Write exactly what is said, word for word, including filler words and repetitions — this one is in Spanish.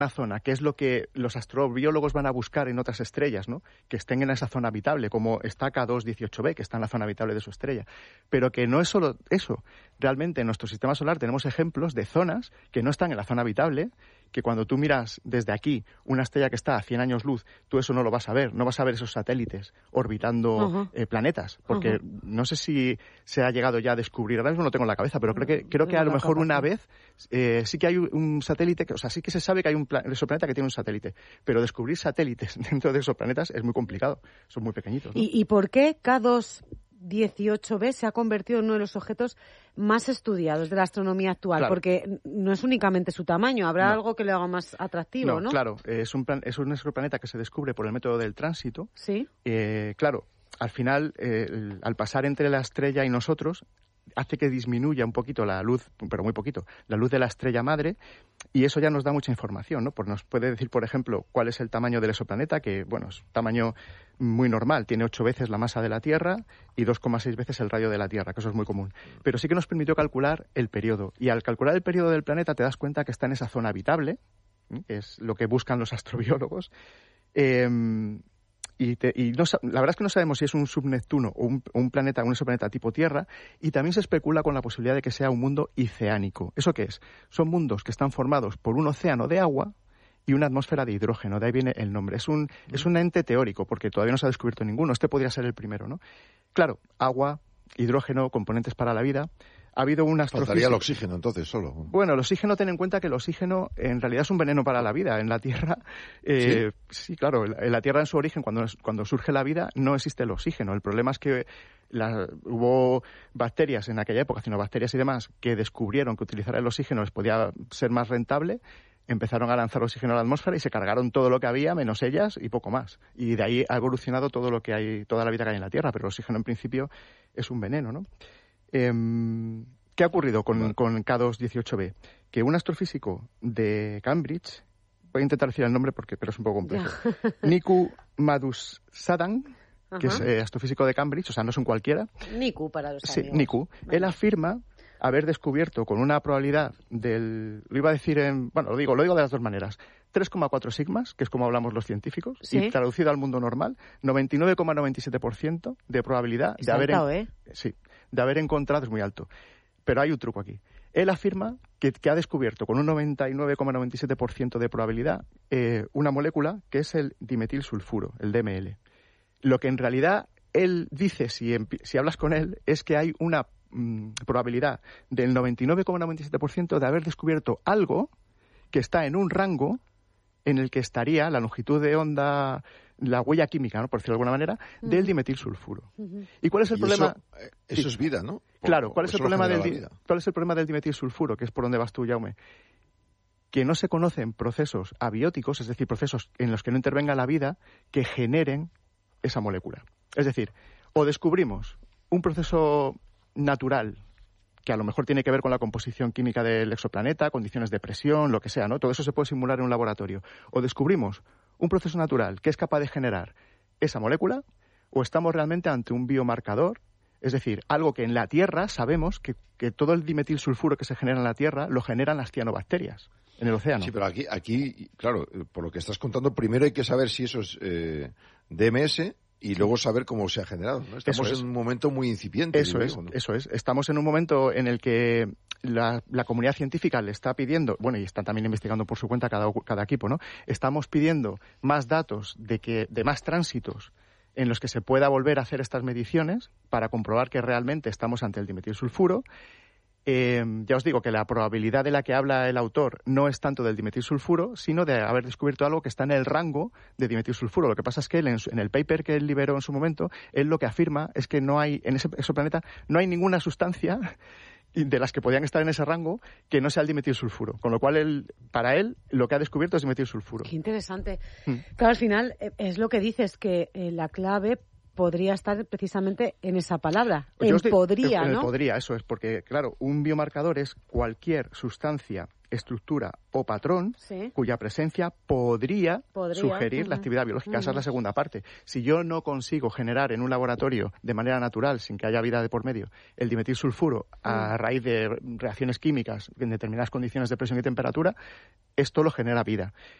una zona, que es lo que los astrobiólogos van a buscar en otras estrellas, ¿no? Que estén en esa zona habitable, como está K dos dieciocho b, que está en la zona habitable de su estrella. Pero que no es solo eso. Realmente en nuestro sistema solar tenemos ejemplos de zonas que no están en la zona habitable, que cuando tú miras desde aquí una estrella que está a cien años luz, tú eso no lo vas a ver, no vas a ver esos satélites orbitando uh-huh. eh, planetas, porque uh-huh. no sé si se ha llegado ya a descubrir, ahora mismo no lo tengo en la cabeza, pero creo que creo que a lo mejor una vez eh, sí que hay un satélite, que, o sea, sí que se sabe que hay un plan, exoplaneta que tiene un satélite, pero descubrir satélites dentro de esos planetas es muy complicado, son muy pequeñitos, ¿no? ¿Y, ¿Y por qué K dos dieciocho b se ha convertido en uno de los objetos más estudiados de la astronomía actual? Claro. Porque no es únicamente su tamaño, habrá no. algo que le haga más atractivo, ¿no? No, claro, es un, plan, es un exoplaneta que se descubre por el método del tránsito. Sí. Eh, claro, al final, eh, el, al pasar entre la estrella y nosotros, hace que disminuya un poquito la luz, pero muy poquito, la luz de la estrella madre, y eso ya nos da mucha información, ¿no? Pues nos puede decir, por ejemplo, cuál es el tamaño del exoplaneta, que, bueno, es un tamaño muy normal, tiene ocho veces la masa de la Tierra y dos coma seis veces el radio de la Tierra, que eso es muy común. Pero sí que nos permitió calcular el periodo, y al calcular el periodo del planeta te das cuenta que está en esa zona habitable, ¿eh? Que es lo que buscan los astrobiólogos, eh, Y, te, y no, la verdad es que no sabemos si es un subneptuno o un, un planeta, un exoplaneta tipo Tierra, y también se especula con la posibilidad de que sea un mundo oceánico. ¿Eso qué es? Son mundos que están formados por un océano de agua y una atmósfera de hidrógeno, de ahí viene el nombre. Es un, mm. es un ente teórico, porque todavía no se ha descubierto ninguno. Este podría ser el primero, ¿no? Claro, agua, hidrógeno, componentes para la vida. Ha habido un astrofísico... Faltaría el oxígeno, entonces, solo. Bueno, el oxígeno, ten en cuenta que el oxígeno en realidad es un veneno para la vida. En la Tierra, eh, ¿Sí? sí, claro, en la Tierra en su origen, cuando, cuando surge la vida, no existe el oxígeno. El problema es que la, hubo bacterias en aquella época, cianobacterias y demás, que descubrieron que utilizar el oxígeno les podía ser más rentable, empezaron a lanzar oxígeno a la atmósfera y se cargaron todo lo que había, menos ellas y poco más. Y de ahí ha evolucionado todo lo que hay, toda la vida que hay en la Tierra, pero el oxígeno en principio es un veneno, ¿no? Eh, ¿Qué ha ocurrido con, bueno. con K dos dieciocho b? Que un astrofísico de Cambridge, voy a intentar decir el nombre porque pero es un poco complejo, Niku Madhusadan, que es eh, astrofísico de Cambridge, o sea, no es un cualquiera. Niku para los Sí, amigos. Niku. Vale. Él afirma haber descubierto con una probabilidad del... Lo iba a decir en... Bueno, lo digo, lo digo de las dos maneras. tres coma cuatro sigmas, que es como hablamos los científicos, ¿sí? Y traducido al mundo normal, noventa y nueve coma noventa y siete por ciento de probabilidad es de haber... alto, ¿eh? Sí, de haber encontrado, es muy alto. Pero hay un truco aquí. Él afirma que, que ha descubierto con un noventa y nueve coma noventa y siete por ciento de probabilidad eh, una molécula que es el dimetilsulfuro, el D M L. Lo que en realidad él dice, si, si hablas con él, es que hay una mmm, probabilidad del noventa y nueve coma noventa y siete por ciento de haber descubierto algo que está en un rango en el que estaría la longitud de onda, la huella química, ¿no? Por decirlo de alguna manera, uh-huh. del dimetilsulfuro. Uh-huh. ¿Y cuál es el y problema? Eso, eso es vida, ¿no? Por, claro, ¿cuál es, el problema del di- ¿cuál es el problema del dimetilsulfuro? Que es por donde vas tú, Jaume. Que no se conocen procesos abióticos, es decir, procesos en los que no intervenga la vida, que generen esa molécula. Es decir, o descubrimos un proceso natural que a lo mejor tiene que ver con la composición química del exoplaneta, condiciones de presión, lo que sea, ¿no? Todo eso se puede simular en un laboratorio. O descubrimos un proceso natural que es capaz de generar esa molécula, o estamos realmente ante un biomarcador, es decir, algo que en la Tierra sabemos que, que todo el dimetilsulfuro que se genera en la Tierra lo generan las cianobacterias en el océano. Sí, pero aquí, aquí claro, por lo que estás contando, primero hay que saber si eso es eh, D M S... Y luego saber cómo se ha generado, ¿no? Estamos en un momento muy incipiente. Eso es, digo, ¿no? eso es. Estamos en un momento en el que la, la comunidad científica le está pidiendo, bueno, y están también investigando por su cuenta cada, cada equipo, ¿no? Estamos pidiendo más datos de que, de más tránsitos en los que se pueda volver a hacer estas mediciones para comprobar que realmente estamos ante el dimetilsulfuro. Eh, ya os digo que la probabilidad de la que habla el autor no es tanto del dimetilsulfuro, sino de haber descubierto algo que está en el rango de dimetilsulfuro. Lo que pasa es que él, en, su, en el paper que él liberó en su momento, él lo que afirma es que no hay, en ese exoplaneta, no hay ninguna sustancia de las que podían estar en ese rango que no sea el dimetilsulfuro. Con lo cual, él, para él, lo que ha descubierto es dimetilsulfuro. Qué interesante. Hmm. Claro, al final, es lo que dices, que eh, la clave podría estar precisamente en esa palabra, en estoy, podría, en ¿no? El podría, eso es, porque, claro, un biomarcador es cualquier sustancia estructura o patrón sí. cuya presencia podría, podría. sugerir uh-huh. la actividad biológica. Uh-huh. Esa es la segunda parte. Si yo no consigo generar en un laboratorio de manera natural, sin que haya vida de por medio, el dimetilsulfuro uh-huh. a raíz de reacciones químicas en determinadas condiciones de presión y temperatura, esto lo genera vida.